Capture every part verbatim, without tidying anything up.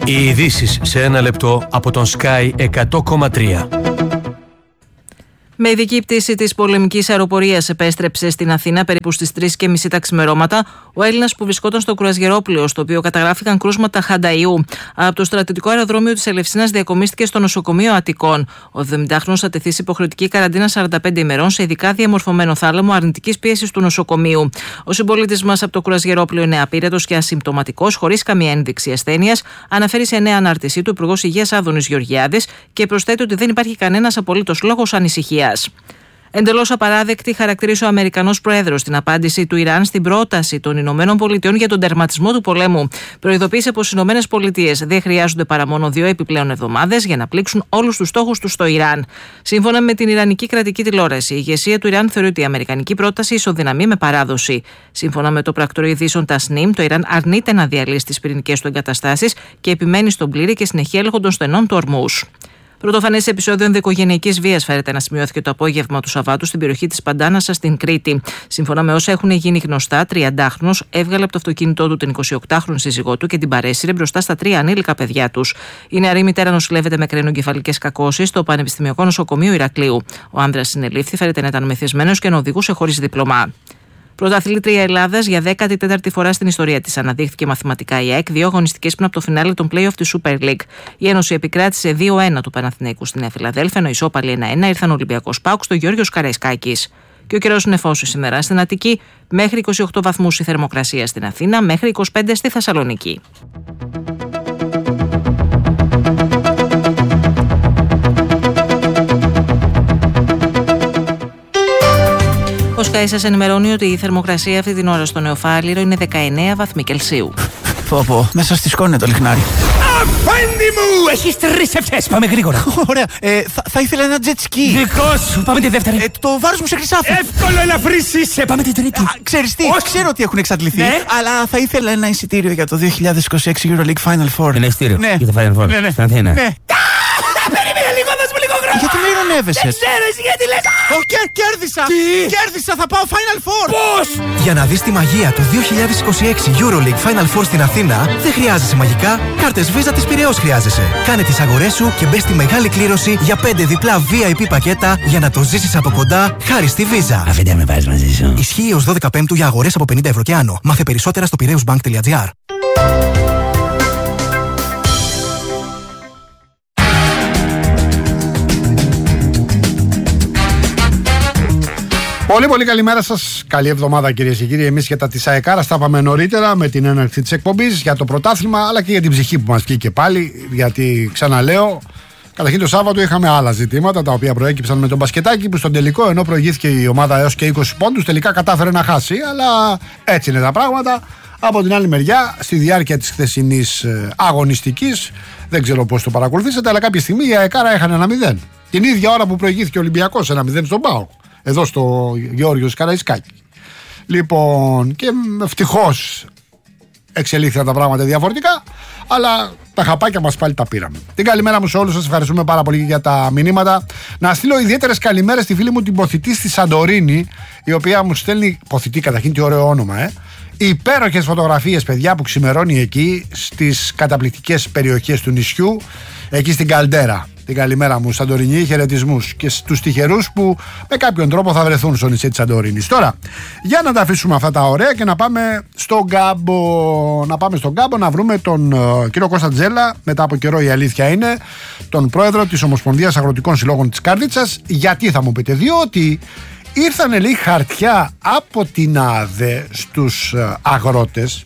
Οι ειδήσεις σε ένα λεπτό από τον Sky εκατό κόμμα τρία. Με ειδική πτήση της πολεμικής αεροπορίας επέστρεψε στην Αθήνα περίπου στις τρεις και μισή τα ξημερώματα ο Έλληνας που βρισκόταν στο κρουαζιερόπλοιο, στο οποίο καταγράφηκαν κρούσματα χανταϊού. Από το στρατιωτικό αεροδρόμιο της Ελευσίνας διακομίστηκε στο νοσοκομείο Αττικών. Ο εβδομηντάχρονος θα τεθεί σε υποχρεωτική καραντίνα σαράντα πέντε ημερών σε ειδικά διαμορφωμένο θάλαμο αρνητικής πίεσης του νοσοκομείου. Ο συμπολίτης μας από το κρουαζιερόπλοιο είναι απείρετος και ασυμπτωματικός, χωρίς καμία ένδειξη ασθένειας, αναφέρει σε νέα ανάρτησή του Υπουργός Υγείας Άδωνης Γεωργιάδης και προσθέτει ότι δεν υπάρχει κανένας απολύτως λόγος ανησυχίας. Εντελώς απαράδεκτη χαρακτήρισε ο Αμερικανός Πρόεδρος την απάντηση του Ιράν στην πρόταση των Ηνωμένων Πολιτειών για τον τερματισμό του πολέμου. Προειδοποίησε πως οι Ηνωμένες Πολιτείες δεν χρειάζονται παρά μόνο δύο επιπλέον εβδομάδες για να πλήξουν όλους τους στόχους τους στο Ιράν. Σύμφωνα με την Ιρανική κρατική τηλεόραση, η ηγεσία του Ιράν θεωρεί ότι η αμερικανική πρόταση ισοδυναμεί με παράδοση. Σύμφωνα με το πρακτορείο ειδήσεων Τασνίμ, το Ιράν αρνείται να διαλύσει τις πυρηνικές του εγκαταστάσεις και επιμένει στον πλήρη και συνεχή έλεγχο των στενών του Ορμούς. Πρωτοφανές επεισόδιο ενδοοικογενειακής βίας φέρεται να σημειώθηκε το απόγευμα του Σαββάτου στην περιοχή της Παντάνασσα στην Κρήτη. Σύμφωνα με όσα έχουν γίνει γνωστά, τριαντάχρονος έβγαλε από το αυτοκίνητό του την εικοσιοκτάχρονη σύζυγό του και την παρέσυρε μπροστά στα τρία ανήλικα παιδιά τους. Η νεαρή μητέρα νοσηλεύεται με κρενογκεφαλικές κακώσεις στο Πανεπιστημιακό Νοσοκομείο Ηρακλείου. Ο άνδρας συνελήφθη, φέρεται να ήταν μεθυσμένος και να οδηγούσε χωρίς δίπλωμα. Πρωταθλήτρια Ελλάδας για δέκατη τέταρτη φορά στην ιστορία της αναδείχθηκε μαθηματικά η ΑΕΚ, δύο αγωνιστικές πριν από το φινάλε των play-off της Super League. Η Ένωση επικράτησε δύο ένα του Παναθηναϊκού στη Νέα Φιλαδέλφια, ενώ ισόπαλοι ένα ένα ήρθαν ο Ολυμπιακός ΠΑΟΚ στο Γιώργος Καραϊσκάκης. Και ο καιρός είναι φως σήμερα στην Αττική, μέχρι είκοσι οκτώ βαθμούς η θερμοκρασία στην Αθήνα, μέχρι είκοσι πέντε στη Θεσσαλονίκη. Ο Sky σας ενημερώνει ότι η θερμοκρασία αυτή την ώρα στο Νεοφάλιρο είναι δεκαεννέα βαθμοί Κελσίου. Πω πω, μέσα στη σκόνη το λιχνάρι. Αφέντη μου! Έχεις τρεις ευχές, πάμε γρήγορα. Ωραία, ε, θα, θα ήθελα ένα jet ski. Δικό σου, πάμε τη δεύτερη. Ε, το βάρος μου σε χρυσάφι. Εύκολο, ελαφρύς είσαι, πάμε την τρίτη. Α, ξέρεις τι, Όχι. ξέρω ότι έχουν εξαντληθεί, Ναι. αλλά θα ήθελα ένα εισιτήριο για το δύο χιλιάδες είκοσι έξι EuroLeague Final Four. Ένα εισιτήριο Ναι. για το Final Four, Ναι, ναι. στην Αθήνα. Ναι. Περίμενε λίγο, δώσ' μου λίγο χρόνο. Γιατί με ειρωνεύεσαι? Δεν ξέρω εσύ γιατί λες. Ω, κέρ- κέρδισα! Τι? Κέρδισα, θα πάω Final Four! Πώς? Για να δεις τη μαγεία του δύο χιλιάδες είκοσι έξι EuroLeague Final Four στην Αθήνα, δεν χρειάζεσαι μαγικά, κάρτες Visa της Πειραιώς χρειάζεσαι. Κάνε τις αγορές σου και μπες στη μεγάλη κλήρωση για πέντε διπλά βι άι πι πακέτα για να το ζήσεις από κοντά χάρη στη Visa. Αφέντη, με βάζεις μαζί σου. Ισχύει ως δώδεκα Πέμπτου για αγορές από πενήντα ευρώ και άνω. Μάθε περισσότερα στο piraeusbank.gr. Πολύ πολύ καλημέρα σας. Καλή εβδομάδα κυρίες και κύριοι. Εμείς για τα της ΑΕΚΑΡΑ τα είπαμε νωρίτερα με την έναρξη της εκπομπής για το πρωτάθλημα, αλλά και για την ψυχή που μας βγήκε πάλι. Γιατί ξαναλέω, καταρχήν το Σάββατο είχαμε άλλα ζητήματα τα οποία προέκυψαν με τον μπασκετάκι, που στον τελικό, ενώ προηγήθηκε η ομάδα έως και είκοσι πόντους, τελικά κατάφερε να χάσει. Αλλά έτσι είναι τα πράγματα. Από την άλλη μεριά, στη διάρκεια της χθεσινής αγωνιστικής, δεν ξέρω πώς το παρακολουθήσατε, αλλά κάποια στιγμή η ΑΕΚΑΡΑ έχανε ένα μηδέν. Την ίδια ώρα που προηγήθηκε ο Ολυμπιακός ένα μηδέν στον ΠΑΟΚ. Εδώ στο Γιώργος Καραϊσκάκη. Λοιπόν, και ευτυχώς εξελίχθηκαν τα πράγματα διαφορετικά, αλλά τα χαπάκια μας πάλι τα πήραμε. Την καλημέρα μου σε όλους σας, ευχαριστούμε πάρα πολύ για τα μηνύματα. Να στείλω ιδιαίτερες καλημέρες στη φίλη μου την Ποθητή στη Σαντορίνη, η οποία μου στέλνει, Ποθητή καταρχήν, τι ωραίο όνομα, ε. Υπέροχες φωτογραφίες, παιδιά, που ξημερώνει εκεί στις καταπληκτικές περιοχές του νησιού, εκεί στην Καλντέρα. Την καλημέρα μου, Σαντορινή, χαιρετισμούς και στους τυχερούς που με κάποιον τρόπο θα βρεθούν στο νησί της Σαντορίνης. Τώρα, για να τα αφήσουμε αυτά τα ωραία και να πάμε στον Γκάμπο. Να πάμε στον Γκάμπο να βρούμε τον uh, κύριο Κώστα Τζέλα, μετά από καιρό η αλήθεια είναι, τον πρόεδρο της Ομοσπονδίας Αγροτικών Συλλόγων της Καρδίτσας. Γιατί θα μου πείτε? Διότι ήρθανε λέει χαρτιά από την ΑΔΕ στους uh, αγρότες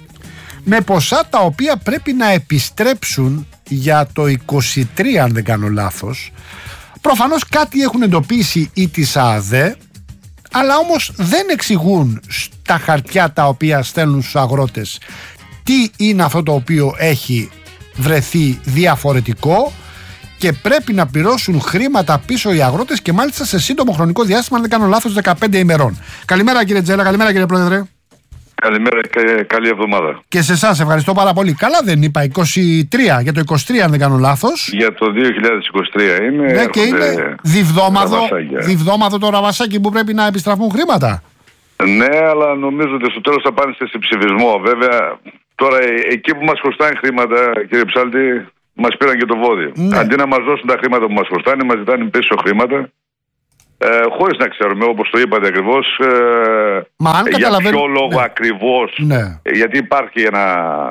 με ποσά τα οποία πρέπει να επιστρέψουν για το είκοσι τρία, αν δεν κάνω λάθος. Προφανώς κάτι έχουν εντοπίσει ή της ΑΔΕ, αλλά όμως δεν εξηγούν στα χαρτιά τα οποία στέλνουν στους αγρότες τι είναι αυτό το οποίο έχει βρεθεί διαφορετικό και πρέπει να πληρώσουν χρήματα πίσω οι αγρότες, και μάλιστα σε σύντομο χρονικό διάστημα, αν δεν κάνω λάθος, δεκαπέντε ημερών. Καλημέρα κύριε Τζέλα, καλημέρα κύριε Πρόεδρε. Καλημέρα και καλή εβδομάδα. Και σε εσάς ευχαριστώ πάρα πολύ. Καλά δεν είπα? είκοσι τρία, για το είκοσι τρία αν δεν κάνω λάθος. Για το δύο χιλιάδες είκοσι τρία είναι. Ναι, και είναι διβδόμαδο, διβδόμαδο το ραβασάκι που πρέπει να επιστραφούν χρήματα. Ναι, αλλά νομίζω ότι στο τέλος θα πάνε σε ψηφισμό. Βέβαια, Τώρα εκεί που μας χρωστάνε χρήματα, κύριε Ψάλτη, μας πήραν και το βόδι. Ναι. Αντί να μας δώσουν τα χρήματα που μας χρωστάνε, μας ζητάνε πίσω χρήματα. Ε, χωρίς να ξέρουμε, όπως το είπατε ακριβώς, ε, Μα αν για καταλαβαίνω- ποιο λόγο ναι. ακριβώς. Ναι. Ε, Γιατί υπάρχει ένα...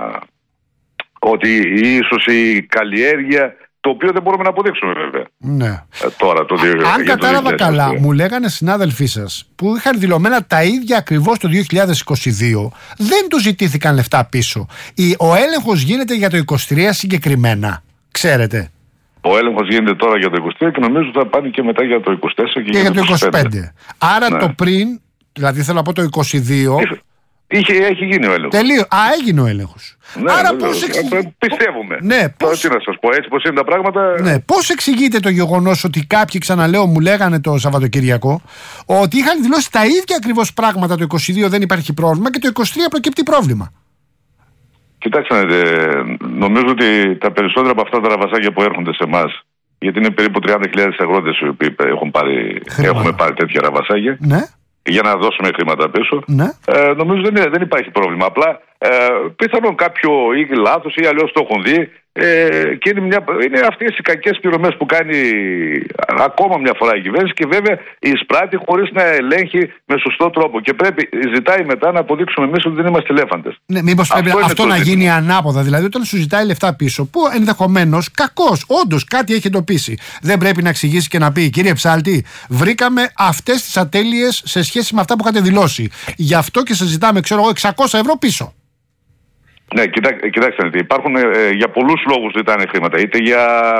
ότι ίσως η καλλιέργεια, το οποίο δεν μπορούμε να αποδείξουμε βέβαια. Ναι. Ε, τώρα το δύο χιλιάδες είκοσι. Αν κατάλαβα καλά, μου λέγανε συνάδελφοί σας που είχαν δηλωμένα τα ίδια ακριβώς το δύο χιλιάδες είκοσι δύο, δεν του ζητήθηκαν λεφτά πίσω. Η- Ο έλεγχος γίνεται για το είκοσι τρία συγκεκριμένα. Ξέρετε. Ο έλεγχος γίνεται τώρα για το είκοσι τρία και νομίζω θα πάνε και μετά για το είκοσι τέσσερα και, Και για το είκοσι πέντε. Άρα Ναι. το πριν, δηλαδή θέλω να πω το είκοσι δύο. Είχε, έχει γίνει ο έλεγχος. Τελείω. Α, έγινε ο έλεγχος. Ναι, Άρα βεβαίως. πώς εξηγεί- Ε, Πιστεύουμε. Ναι, Τώρα πώς- τι να σας πω, έτσι πως είναι τα πράγματα. Ναι, πώς εξηγείται το γεγονός ότι κάποιοι, ξαναλέω, μου λέγανε το Σαββατοκυριακό ότι είχαν δηλώσει τα ίδια ακριβώς πράγματα το είκοσι δύο, δεν υπάρχει πρόβλημα, και το είκοσι τρία προκύπτει πρόβλημα. Κοιτάξτε, να δείτε, νομίζω ότι τα περισσότερα από αυτά τα ραβασάκια που έρχονται σε εμάς, γιατί είναι περίπου τριάντα χιλιάδες αγρότες οι οποίοι έχουν πάρει, Χρήματα. έχουμε πάρει τέτοια ραβασάκια, Ναι, για να δώσουμε χρήματα πίσω. ναι. Ε, νομίζω δεν, είναι, δεν υπάρχει πρόβλημα. Απλά ε, πιθανόν κάποιο ή λάθος ή αλλιώς το έχουν δει. Ε, και είναι, μια, είναι αυτές οι κακές πληρωμές που κάνει ακόμα μια φορά η κυβέρνηση και βέβαια εισπράττει χωρίς να ελέγχει με σωστό τρόπο. Και πρέπει, ζητάει μετά να αποδείξουμε εμείς ότι δεν είμαστε ελέφαντες. Ναι, μήπως πρέπει Αυτό είναι αυτό το να ζήτημα. γίνει ανάποδα, δηλαδή όταν σου ζητάει λεφτά πίσω, που ενδεχομένως κακώς, όντως κάτι έχει εντοπίσει, δεν πρέπει να εξηγήσει και να πει: κύριε Ψάλτη, βρήκαμε αυτές τις ατέλειες σε σχέση με αυτά που είχατε δηλώσει. Γι' αυτό και σας ζητάμε, ξέρω εγώ, εξακόσια ευρώ πίσω. Ναι, κοιτά, κοιτάξτε, να δείτε, υπάρχουν ε, για πολλούς λόγους ζητάνε χρήματα. Είτε για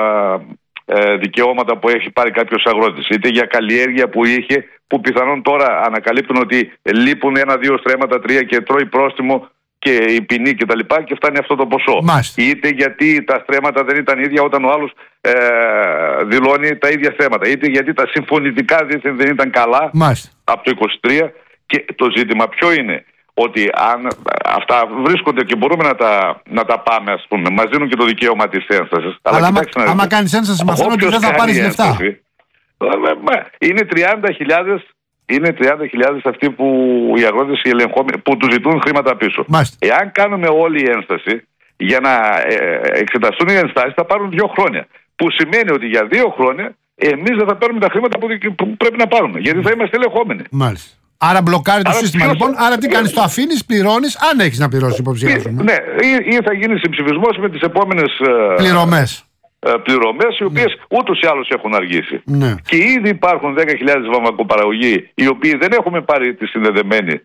ε, δικαιώματα που έχει πάρει κάποιος αγρότης, είτε για καλλιέργεια που είχε, που πιθανόν τώρα ανακαλύπτουν ότι λείπουν ένα-δύο στρέμματα, τρία και τρώει πρόστιμο και η ποινή κτλ. Και, και φτάνει αυτό το ποσό. Μάλιστα. Είτε γιατί τα στρέμματα δεν ήταν ίδια όταν ο άλλος ε, δηλώνει τα ίδια στρέμματα. Είτε γιατί τα συμφωνητικά δίθεν δεν ήταν καλά Μάλιστα. από το είκοσι τρία. Και το ζήτημα ποιο είναι? Ότι αν αυτά βρίσκονται και μπορούμε να τα, να τα πάμε, ας πούμε, μας δίνουν και το δικαίωμα της ένστασης. Αλλά άμα, κοιτάξτε να άμα δείτε, κάνεις ένσταση, μαθαίνω ότι όποιος δεν θα κάνει πάρεις λεφτά. ένσταση, ε, μα, είναι τριάντα χιλιάδες είναι τριάντα χιλιάδες αυτοί που οι αγρότες οι ελεγχόμενοι που τους ζητούν χρήματα πίσω. Μάλιστα. Εάν κάνουμε όλη η ένσταση για να ε, εξεταστούν οι ενστάσεις, θα πάρουν δύο χρόνια. Που σημαίνει ότι για δύο χρόνια εμείς δεν θα παίρνουμε τα χρήματα που, που πρέπει να πάρουμε. Γιατί θα είμαστε ελεγχόμενοι. Μάλιστα. Άρα μπλοκάρει το Άρα σύστημα. ποιος- Λοιπόν, άρα τι κάνεις, το αφήνεις, πληρώνεις, αν έχεις να πληρώσεις, υποψιάζομαι. Ναι, ή, ή θα γίνει συμψηφισμός με τις επόμενες ε, Πληρωμές. ε, πληρωμές, οι οποίες ούτως ή άλλως έχουν αργήσει. Ναι. Και ήδη υπάρχουν δέκα χιλιάδες βαμβακοπαραγωγοί, οι οποίοι δεν έχουμε πάρει τη συνδεδεμένη.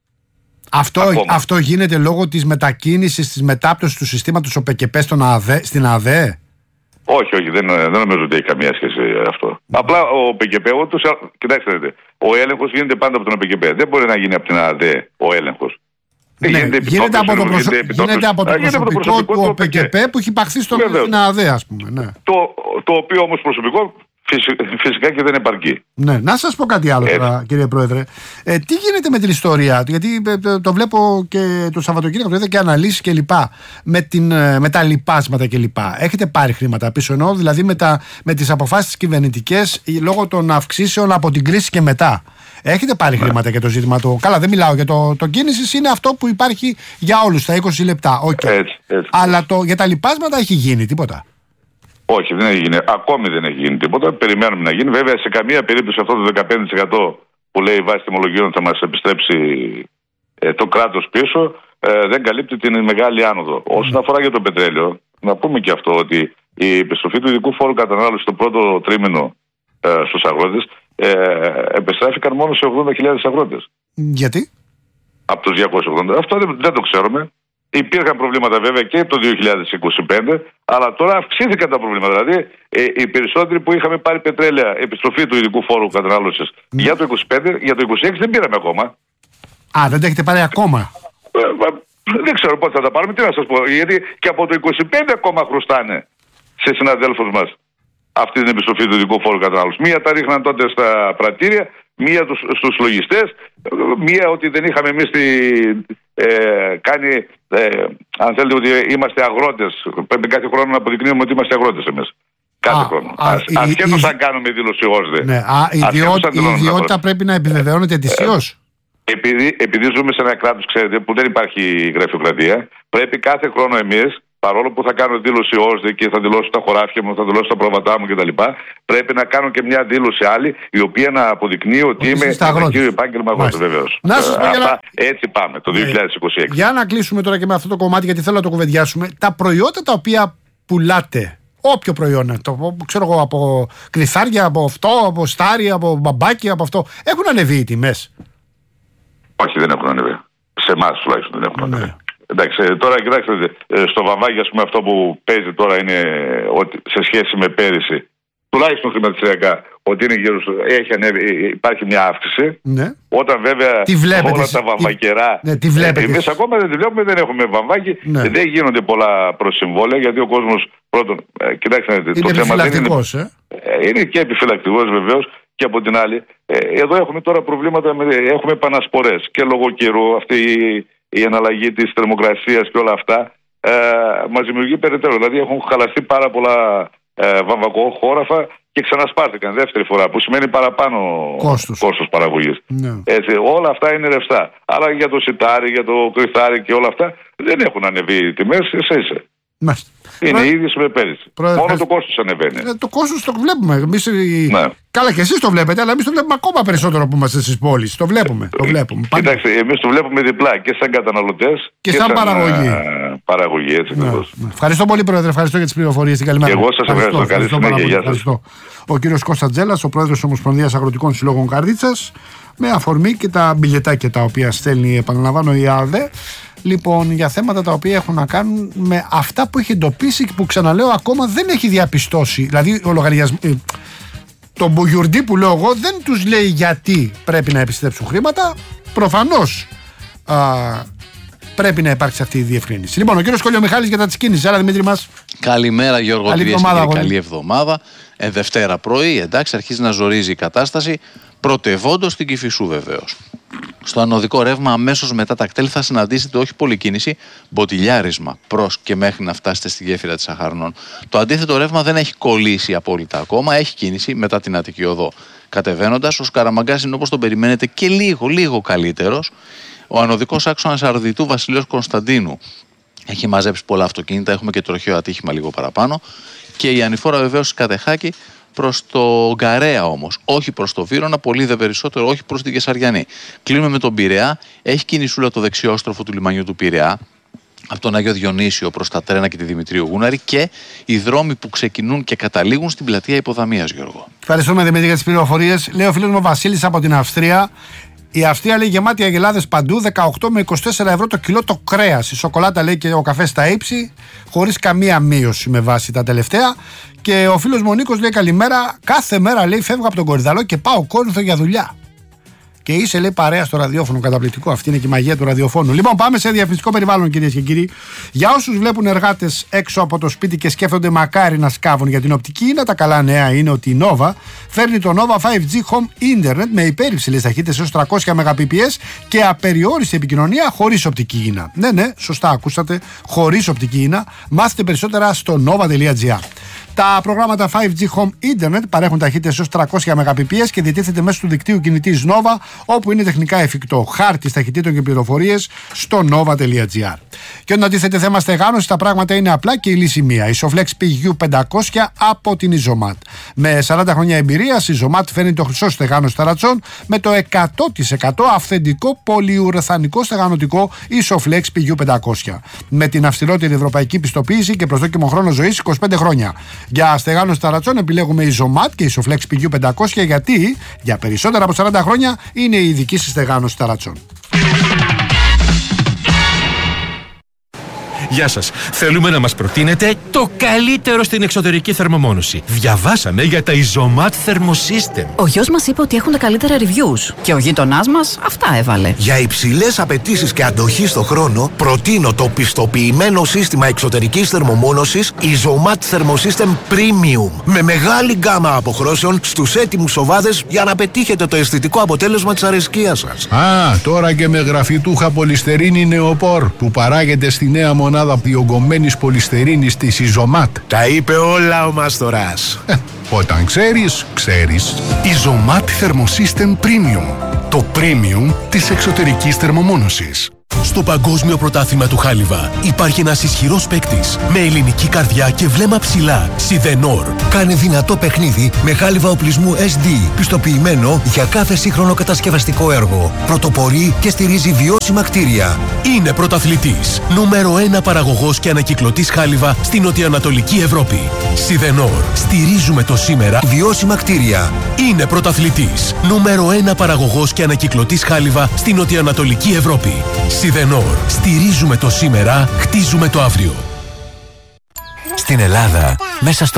Αυτό, Ακόμα. αυτό γίνεται λόγω της μετακίνησης, της μετάπτωσης του συστήματος ΟΠΕΚΕΠΕ στον ΑΔΕ, στην ΑΔΕ. Όχι, όχι, δεν, δεν νομίζω ότι έχει καμία σχέση αυτό. Απλά ο ΠΚΠ, ούτως, κοιτάξτε, δείτε, ο έλεγχος γίνεται πάντα από τον ΠΚΠ. Δεν μπορεί να γίνει από την ΑΔΕ ο έλεγχος. Ναι, Γίνεται επί γίνεται, τόπου, από το γίνεται προσω... επί τόπου. γίνεται από το Α, γίνεται από το προσωπικό του του ΟΠΕΚΕΠΕ που έχει υπαχθεί στον Βεβαίως. στην ΑΔΕ, ας πούμε. Ναι. Το, το οποίο όμως προσωπικό φυσι- φυσικά και δεν επαρκεί. Ναι, να σας πω κάτι άλλο τώρα, κύριε Πρόεδρε. Ε, τι γίνεται με την ιστορία του, γιατί ε, το, το βλέπω και το Σαββατοκύριακο, το είδα και αναλύσεις και λοιπά, με, την, ε, με τα λοιπάσματα και λοιπά. Έχετε πάρει χρήματα πίσω, εννοώ δηλαδή με, τα, με τις αποφάσεις τις κυβερνητικές ε, λόγω των αυξήσεων από την κρίση και μετά. Έχετε πάρει Ναι. χρήματα για το ζήτημα του. Καλά, δεν μιλάω για το, το κίνησης, είναι αυτό που υπάρχει για όλους, τα είκοσι λεπτά. Okay. Έτσι, έτσι. Αλλά το, για τα λοιπάσματα έχει γίνει τίποτα. Όχι, δεν έχει γίνει. Ακόμη δεν έχει γίνει τίποτα. Περιμένουμε να γίνει. Βέβαια, σε καμία περίπτωση αυτό το δεκαπέντε τοις εκατό που λέει η βάση τιμολογίων θα μας επιστρέψει ε, το κράτος πίσω, ε, δεν καλύπτει την μεγάλη άνοδο. Όσον αφορά για το πετρέλαιο, να πούμε και αυτό ότι η επιστροφή του ειδικού φόρου κατανάλωσης το πρώτο τρίμηνο ε, στους αγρότες ε, επιστράφηκαν μόνο σε ογδόντα χιλιάδες αγρότες. Γιατί? Από τους διακόσιους ογδόντα. Αυτό δεν, δεν το ξέρουμε. Υπήρχαν προβλήματα βέβαια και το δύο χιλιάδες είκοσι πέντε, αλλά τώρα αυξήθηκαν τα προβλήματα. Δηλαδή, ε, οι περισσότεροι που είχαμε πάρει πετρέλαια, επιστροφή του ειδικού φόρου κατανάλωσης για το είκοσι πέντε, για το είκοσι έξι δεν πήραμε ακόμα. Α, δεν τα έχετε πάρει ακόμα. Ε, μα, δεν ξέρω πότε θα τα πάρουμε, τι να σας πω. Γιατί και από το είκοσι πέντε ακόμα χρωστάνε σε συναδέλφους μας αυτή την επιστροφή του ειδικού φόρου κατανάλωσης. Μία τα ρίχναν τότε στα πρατήρια, μία τους, στους λογιστές, μία ότι δεν είχαμε εμείς τη, ε, κάνει, ε, αν θέλετε, ότι είμαστε αγρότες. Πρέπει κάθε χρόνο να αποδεικνύουμε ότι είμαστε αγρότες εμείς. Κάθε Α, χρόνο. α, η- Ασχέτως η- αν κάνουμε δήλωση ΟΣΔΕ. Ναι, α, η, Ασχέτως ιδιότητα, αν η δηλώνουμε ιδιότητα αγρότες. πρέπει να επιβεβαιώνεται ετησίως. επειδή, επειδή ζούμε σε ένα κράτος, ξέρετε, που δεν υπάρχει γραφειοκρατία, πρέπει κάθε χρόνο εμείς, παρόλο που θα κάνω δήλωση ΟΣΔΕ και θα δηλώσω τα χωράφια μου, θα δηλώσω τα πρόβατά μου κτλ., πρέπει να κάνω και μια δήλωση άλλη, η οποία να αποδεικνύει ότι, ότι είμαι ένα κύριο επάγγελμα αγρότη, βεβαίως. Να σας πω, να... Έτσι πάμε το δύο χιλιάδες είκοσι έξι. Για να κλείσουμε τώρα και με αυτό το κομμάτι, γιατί θέλω να το κουβεντιάσουμε. Τα προϊόντα τα οποία πουλάτε, όποιο προϊόν, το, ξέρω εγώ, από κρυθάρια, από αυτό, από στάρια, από μπαμπάκι, από αυτό, έχουν ανεβεί οι τιμές? Όχι, δεν έχουν ανεβεί. Σε εμάς τουλάχιστον δεν έχουν ανεβεί. Ναι. Εντάξει, τώρα κοιτάξτε, στο βαμβάκι, ας πούμε, αυτό που παίζει τώρα είναι ότι σε σχέση με πέρυσι, τουλάχιστον χρηματιστηριακά, ότι είναι γύρω στο, έχει ανέβει, υπάρχει μια αύξηση. Ναι. Όταν βέβαια όλα τα βαμβακερά. Ναι, τη βλέπετε. Εμείς ακόμα δεν τη βλέπουμε, δεν έχουμε βαμβάκι. Ναι. Δεν γίνονται πολλά προσυμβόλαια, γιατί ο κόσμος πρώτον. Ε, κοιτάξτε, είναι το θέμα δεν είναι. Ε? Είναι και επιφυλακτικός βεβαίως. Και από την άλλη, ε, εδώ έχουμε τώρα προβλήματα, με, έχουμε επανασπορές και λόγω καιρού, αυτή η, η εναλλαγή της θερμοκρασίας και όλα αυτά ε, μας δημιουργεί περαιτέρω. Δηλαδή έχουν χαλαστεί πάρα πολλά ε, βαμβακοχώραφα και ξανασπάρθηκαν δεύτερη φορά, που σημαίνει παραπάνω κόστος, κόστος παραγωγής. Ναι. Έτσι, όλα αυτά είναι ρευστά. Αλλά για το σιτάρι, για το κρυθάρι και όλα αυτά δεν έχουν ανεβεί οι τιμές, ίσα ίσα. Μάλιστα. Είναι Πρόεδρε... οι ίδιες με πέρυσι. Πρόεδρε... Μόνο το κόστος ανεβαίνει. Ε, το κόστος το βλέπουμε. Εμείς, ναι. Καλά, και εσείς το βλέπετε, αλλά εμείς το βλέπουμε ακόμα περισσότερο που είμαστε στις πόλεις. Το βλέπουμε. Το βλέπουμε. Κοιτάξτε, εμείς το βλέπουμε διπλά και σαν καταναλωτές και, και σαν, σαν παραγωγή. Α, παραγωγή έτσι, ναι, ναι. Ευχαριστώ πολύ, Πρόεδρε. Ευχαριστώ για τις πληροφορίες. Την καλημέρα. Και εγώ σας ευχαριστώ. ευχαριστώ. Καλή συνέχεια. Γεια σας. Ο κύριος Κώστας Τζέλας, ο πρόεδρος της Ομοσπονδίας Αγροτικών Συλλόγων Καρδίτσας, με αφορμή και τα μπιλιετάκια τα οποία στέλνει, επαναλαμβάνω, η ΑΔΕ. Λοιπόν, για θέματα τα οποία έχουν να κάνουν με αυτά που έχει εντοπίσει και που, ξαναλέω, ακόμα δεν έχει διαπιστώσει. Δηλαδή, ο λογαριασμό. Το μπουγιουρντί που λέω εγώ δεν τους λέει γιατί πρέπει να επιστρέψουν χρήματα. Προφανώς α, πρέπει να υπάρξει αυτή η διευκρίνηση. Λοιπόν, ο κύριος Κολιομιχάλης για τα της κίνησης. Άρα, Δημήτρη μας. Καλημέρα, Γιώργο. Καλή εβδομάδα. Καλή εβδομάδα. Ε, Δευτέρα πρωί, εντάξει, αρχίζει να ζορίζει η κατάσταση. Πρωτευόντως στην Κηφισού, βεβαίως. Στο ανωδικό ρεύμα, αμέσως μετά τα κτέλ, θα συναντήσετε όχι πολλή κίνηση, μποτιλιάρισμα προς και μέχρι να φτάσετε στη γέφυρα της Αχαρνών. Το αντίθετο ρεύμα δεν έχει κολλήσει απόλυτα ακόμα, έχει κίνηση μετά την Αττική Οδό. Κατεβαίνοντας, ο Σκαραμαγκάς είναι όπως τον περιμένετε και λίγο, λίγο καλύτερος. Ο ανωδικός άξονας Αρδιτού Βασιλείος Κωνσταντίνου έχει μαζέψει πολλά αυτοκίνητα, έχουμε και τροχαίο ατύχημα λίγο παραπάνω. Και η ανηφόρα βεβαίως στη Κατεχάκη προς το Γκαρέα όμως, όχι προς το Βύρωνα, πολύ δε περισσότερο, όχι προς την Κεσαριανή. Κλείνουμε με τον Πειραιά, έχει κινησούλα το δεξιόστροφο του λιμανιού του Πειραιά, από τον Άγιο Διονύσιο προς τα Τρένα και τη Δημητρίου Γούναρη και οι δρόμοι που ξεκινούν και καταλήγουν στην πλατεία Υποδαμίας, Γιώργο. Ευχαριστούμε, Δημήτρη, για τις πληροφορίες. Λέει ο φίλος μου Βασίλης από την Αυστρία. Η Αυστρία, λέει, γεμάτη αγελάδες παντού, δεκαοκτώ με είκοσι τέσσερα ευρώ το κιλό το κρέας. Η σοκολάτα, λέει, και ο καφές στα ύψη, χωρίς καμία μείωση με βάση τα τελευταία. Και ο φίλος μου ο Νίκος λέει καλημέρα. Κάθε μέρα, λέει, φεύγω από τον Κορυδαλό και πάω Κόρινθο για δουλειά. Και είσαι, λέει, παρέα στο ραδιόφωνο. Καταπληκτικό. Αυτή είναι και η μαγεία του ραδιοφώνου. Λοιπόν, πάμε σε διαφημιστικό περιβάλλον, κυρίες και κύριοι. Για όσους βλέπουν εργάτες έξω από το σπίτι και σκέφτονται μακάρι να σκάβουν για την οπτική ίνα, τα καλά νέα είναι ότι η Nova φέρνει το Nova φάιβ τζι Home Internet με υπέρυψηλες ταχύτητες έως τριακόσια μεγαμπιτ και απεριόριστη επικοινωνία χωρίς οπτική ίνα. Ναι, ναι, σωστά ακούσατε. Χωρίς οπτική ίνα. Μάθετε περισσότερα στο nova τελεία gr. Τα προγράμματα φάιβ τζι Home Internet παρέχουν ταχύτητες έως τριακόσια μεγαμπιτ και διατίθεται μέσω του δικτύου κινητής Nova, όπου είναι τεχνικά εφικτό. Χάρτης ταχυτήτων και πληροφορίες στο nova τελεία gr. Και όταν αντίθεται θέμα στεγάνωση, τα πράγματα είναι απλά και η λύση μία. Η Soflex πι γιου πεντακόσια από την Isomat. Με σαράντα χρόνια εμπειρίας, η Isomat φέρνει το χρυσό στεγάνωση ταρατσών με το εκατό τοις εκατό αυθεντικό πολυουρεθανικό στεγανωτικό Isoflex πι γιου πεντακόσια. Με την αυστηρότερη ευρωπαϊκή πιστοποίηση και προσδόκιμο χρόνο ζωής είκοσι πέντε χρόνια. Για στεγάνωση ταρατσών επιλέγουμε Isomat και Isoflex πι γιου πεντακόσια, γιατί για περισσότερα από σαράντα χρόνια είναι η ειδική στη στεγάνωση ταρατσών. Γεια σας. Θέλουμε να μας προτείνετε το καλύτερο στην εξωτερική θερμομόνωση. Διαβάσαμε για τα Isomat Thermosystem. Ο γιος μας είπε ότι έχουν τα καλύτερα reviews και ο γείτονάς μας αυτά έβαλε. Για υψηλές απαιτήσεις και αντοχή στο χρόνο, προτείνω το πιστοποιημένο σύστημα εξωτερικής θερμομόνωσης Isomat Thermosystem Premium. Με μεγάλη γκάμα αποχρώσεων στους έτοιμους οβάδες για να πετύχετε το αισθητικό αποτέλεσμα της αρεσκίας σας. Α, τώρα και με γραφιτούχα πολυστερίνη νεοπόρ που παράγεται στη νέα μονάδα διογκωμένης πολυστερίνης της Isomat. Τα είπε όλα ο Μαστοράς. Ε, όταν ξέρεις, ξέρεις. Isomat Thermosystem Premium. Το premium της εξωτερικής θερμομόνωσης. Στο Παγκόσμιο Πρωτάθλημα του Χάλιβα υπάρχει ένας ισχυρός παίκτης με ελληνική καρδιά και βλέμμα ψηλά. Σιδενόρ. Κάνε δυνατό παιχνίδι με χάλιβα οπλισμού ες ντι, πιστοποιημένο για κάθε σύγχρονο κατασκευαστικό έργο. Πρωτοπορεί και στηρίζει βιώσιμα κτίρια. Είναι πρωταθλητής. Νούμερο ένα παραγωγός και ανακυκλωτής χάλιβα στην νοτιοανατολική Ευρώπη. Σιδενόρ. Στηρίζουμε το σήμερα. Βιώσιμα κτίρια. Είναι πρωταθλητής. Νούμερο ένα παραγωγός και ανακυκλωτής χάλιβα στην νοτιοανατολική Ευρώπη. Σιδενόρ. Στηρίζουμε το σήμερα, χτίζουμε το αύριο. Στην Ελλάδα, μέσα στο